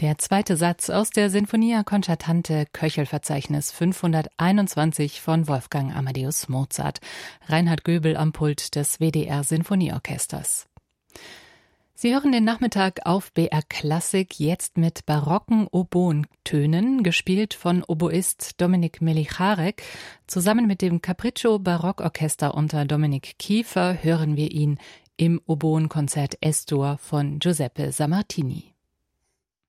Der zweite Satz aus der Sinfonia Concertante Köchelverzeichnis 521 von Wolfgang Amadeus Mozart. Reinhard Göbel am Pult des WDR Sinfonieorchesters. Sie hören den Nachmittag auf BR Klassik, jetzt mit barocken Oboentönen, gespielt von Oboist Dominik Melicharek. Zusammen mit dem Capriccio Barockorchester unter Dominik Kiefer hören wir ihn im Oboenkonzert Es-Dur von Giuseppe Sammartini.